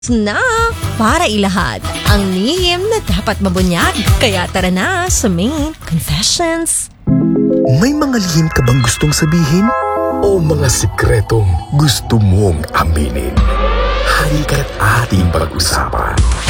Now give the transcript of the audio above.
na para ilahad ang lihim na dapat mabunyag. Kaya tara na sa main confessions. May mga lihim ka bang gustong sabihin? O mga sikretong gusto mong aminin? Halika't ating pag-usapan